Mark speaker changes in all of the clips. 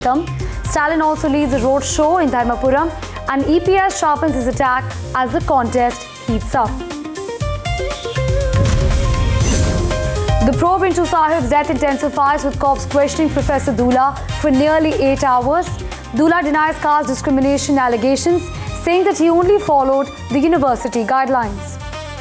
Speaker 1: Stalin also leads a road show in Dharmapuram, and EPS sharpens his attack as the contest heats up. The probe into Sahil's death intensifies with cops questioning Professor Dula for nearly 8 hours. Dula denies caste discrimination allegations, saying that he only followed the university guidelines.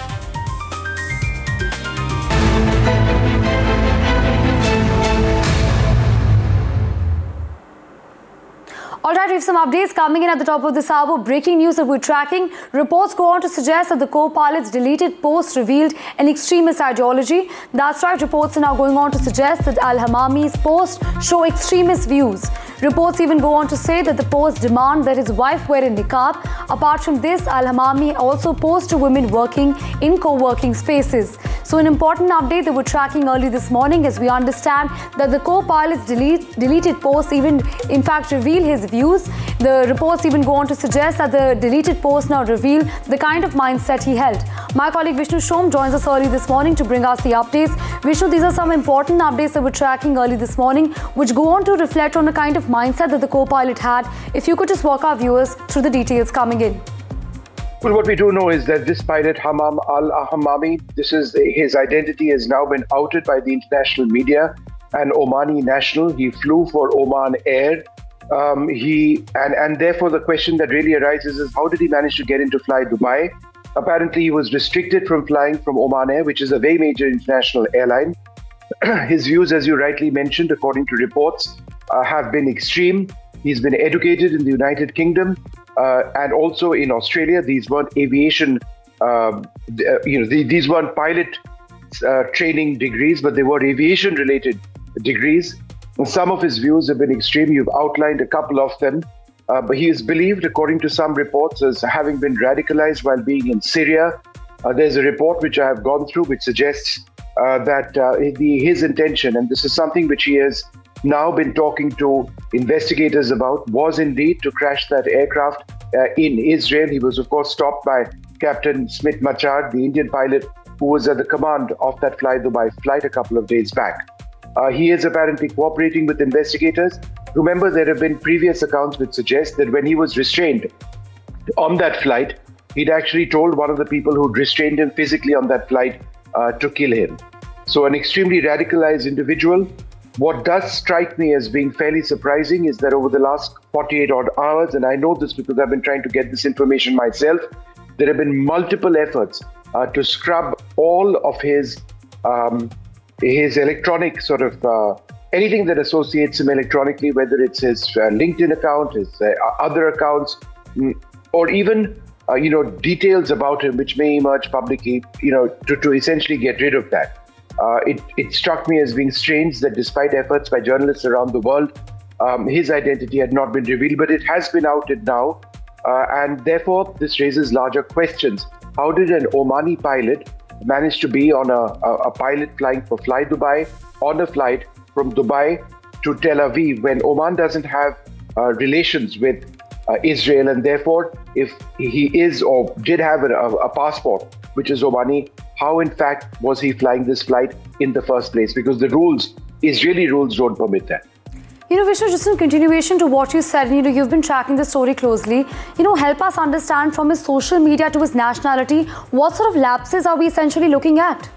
Speaker 1: Alright, we have some updates coming in at the top of this hour. Breaking news that we're tracking. Reports go on to suggest that the co-pilot's deleted post revealed an extremist ideology. That's right, reports are now going on to suggest that Al-Hamami's posts show extremist views. Reports even go on to say that the posts demand that his wife wear a niqab. Apart from this, Al-Hamami also posed to women working in co-working spaces. So an important update that we're tracking early this morning is we understand that the co-pilot's deleted posts even in fact reveal his views. The reports even go on to suggest that the deleted posts now reveal the kind of mindset he held. My colleague Vishnu Shom joins us early this morning to bring us the updates. Vishnu, these are some important updates that we're tracking early this morning, which go on to reflect on the kind of mindset that the co-pilot had. If you could just walk our viewers through the details coming in.
Speaker 2: Well, what we do know is that this pilot, Hammam al-Hamami, his identity has now been outed by the international media. An Omani national, he flew for Oman Air. And therefore the question that really arises is, how did he manage to get into Fly Dubai? Apparently he was restricted from flying from Oman Air, which is a very major international airline. His views, as you rightly mentioned, according to reports, have been extreme. He's been educated in the United Kingdom and also in Australia. These weren't aviation, these weren't pilot training degrees, but they were aviation-related degrees. And some of his views have been extreme. You've outlined a couple of them. But he is believed, according to some reports, as having been radicalized while being in Syria. There's a report which I have gone through which suggests that his intention, and this is something which he has now been talking to investigators about, was indeed to crash that aircraft in Israel. He was, of course, stopped by Captain Smit Machar, the Indian pilot who was at the command of that Fly Dubai flight a couple of days back. He is apparently cooperating with investigators. Remember, there have been previous accounts which suggest that when he was restrained on that flight, he'd actually told one of the people who'd restrained him physically on that flight to kill him. So an extremely radicalized individual. What does strike me as being fairly surprising is that over the last 48 odd hours, and I know this because I've been trying to get this information myself, there have been multiple efforts to scrub all of his electronic sort of anything that associates him electronically, whether it's his LinkedIn account, his other accounts, or even details about him which may emerge publicly, to essentially get rid of that. It struck me as being strange that despite efforts by journalists around the world, his identity had not been revealed, but it has been outed now, and therefore this raises larger questions. How did an Omani pilot manage to be on a pilot flying for Fly Dubai on a flight from Dubai to Tel Aviv when Oman doesn't have relations with Israel, and therefore if he is or did have a passport which is Omani, how in fact was he flying this flight in the first place? Because the rules, Israeli rules, don't permit that.
Speaker 1: Vishnu, just in continuation to what you said, you've been tracking the story closely. Help us understand from his social media to his nationality, what sort of lapses are we essentially looking at?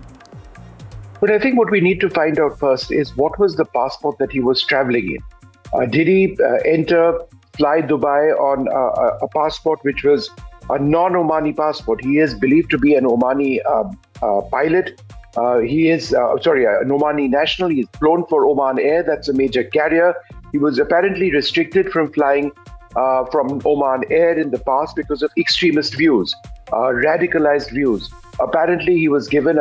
Speaker 2: But I think what we need to find out first is what was the passport that he was traveling in? Did he enter Fly Dubai on a passport which was a non-Omani passport? He is believed to be an Omani pilot. He is, an Omani national. He's flown for Oman Air. That's a major carrier. He was apparently restricted from flying from Oman Air in the past because of extremist views, radicalized views. Apparently, he was given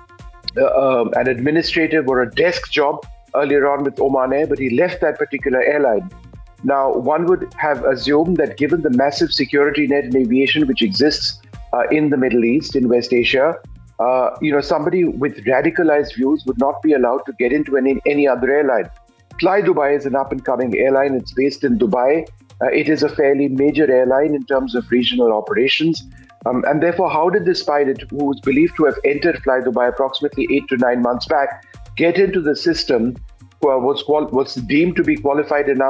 Speaker 2: an administrative or a desk job earlier on with Oman Air, but he left that particular airline. Now, one would have assumed that given the massive security net in aviation which exists in the Middle East, in West Asia, somebody with radicalized views would not be allowed to get into any other airline. Fly Dubai is an up-and-coming airline. It's based in Dubai. It is a fairly major airline in terms of regional operations. And therefore, how did this pilot, who was believed to have entered Fly Dubai approximately 8 to 9 months back, get into the system, was deemed to be qualified enough